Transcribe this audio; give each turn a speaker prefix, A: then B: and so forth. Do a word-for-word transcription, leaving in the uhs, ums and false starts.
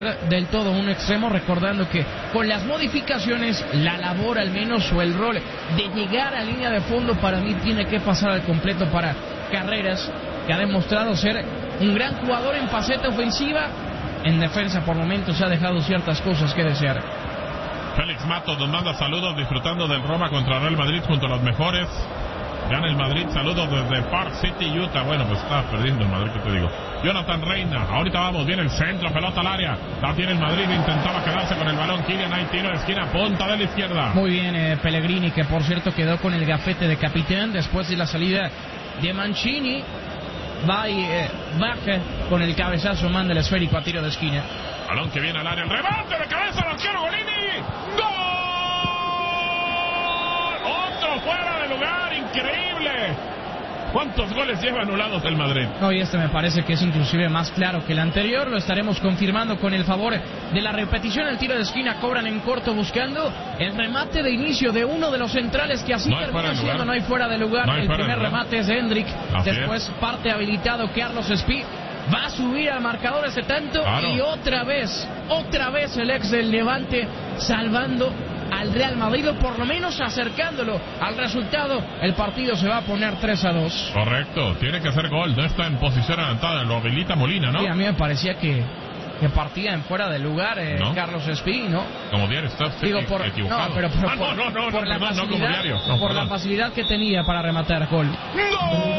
A: del todo un extremo, recordando que con las modificaciones la labor al menos o el rol de llegar a línea de fondo para mí tiene que pasar al completo para Carreras, que ha demostrado ser un gran jugador en faceta ofensiva. En defensa por momentos ha dejado ciertas cosas que desear.
B: Félix Matos nos manda saludos disfrutando del Roma contra Real Madrid junto a los mejores. Gana el Madrid, saludos desde Park City, Utah. Bueno, pues está perdiendo el Madrid, ¿qué te digo? Jonathan Reina, ahorita vamos, viene el centro, pelota al área. La tiene el Madrid, intentaba quedarse con el balón. Kylian, hay tiro de esquina, punta de la izquierda.
A: Muy bien, eh, Pellegrini, que por cierto quedó con el gafete de capitán después de la salida de Mancini. Va y eh, baja con el cabezazo, manda el esférico a tiro de esquina.
B: Balón que viene al área, el remate de cabeza, lo quiero Golini. ¡Gol! Otro fuera de lugar, increíble. ¿Cuántos goles lleva anulados el Madrid?
A: No, y este me parece que es inclusive más claro que el anterior. Lo estaremos confirmando con el favor de la repetición. El tiro de esquina, cobran en corto buscando el remate de inicio de uno de los centrales que así
B: no
A: termina siendo. No hay fuera de lugar.
B: No
A: el primer remate es de Hendrik.
B: Así
A: Después
B: es.
A: parte habilitado Carlos Espí. Va a subir al marcador ese tanto.
B: Claro.
A: Y otra vez, otra vez el ex del Levante salvando al Real Madrid, o por lo menos acercándolo al resultado. El partido se va a poner tres a dos.
B: Correcto, tiene que hacer gol, no está en posición adelantada, lo habilita Molina, ¿no?
A: Sí, a mí me parecía que, que partía en fuera de lugar eh,
B: ¿No?
A: Carlos Espí, ¿no?
B: Como diario está
A: Digo, por,
B: equivocado.
A: no, pero por,
B: ah, no, no, no,
A: por
B: no,
A: la
B: no, no, como
A: facilidad,
B: diario. No,
A: por la
B: perdón.
A: facilidad que tenía para rematar gol.
B: ¡Gol!